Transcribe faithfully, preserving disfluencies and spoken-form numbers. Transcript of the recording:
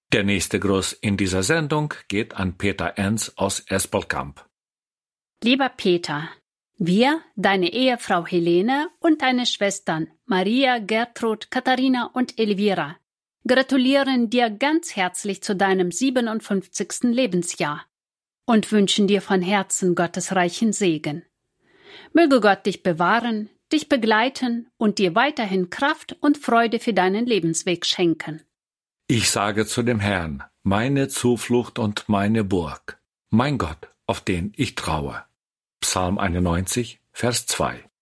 Der nächste Gruß in dieser Sendung geht an Peter Enz aus Espelkamp. Lieber Peter, wir, deine Ehefrau Helene und deine Schwestern Maria, Gertrud, Katharina und Elvira gratulieren dir ganz herzlich zu deinem siebenundfünfzigsten Lebensjahr und wünschen dir von Herzen Gottes reichen Segen. Möge Gott dich bewahren, dich begleiten und dir weiterhin Kraft und Freude für deinen Lebensweg schenken. Ich sage zu dem Herrn, meine Zuflucht und meine Burg, mein Gott, auf den ich traue. Psalm einundneunzig, Vers zwei.